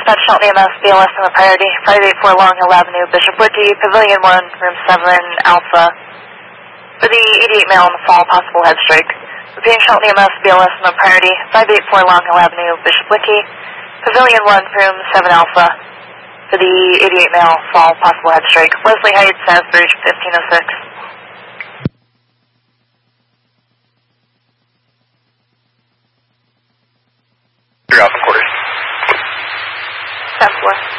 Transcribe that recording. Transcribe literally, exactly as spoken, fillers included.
Dispatch Shelton E M S, B L S on the priority, five eight four Long Hill Avenue, Bishop Whitty, Pavilion one, Room seven, Alpha. For the eighty-eight male on the fall, possible head strike. Repeating Shelton E M S, B L S on the priority, five eight four Long Hill Avenue, Bishop Whitty, Pavilion one, Room seven, Alpha. For the eighty-eight male, fall, possible head strike. Wesley Heights, Asbury, fifteen oh six. You're out the quarters. ten four.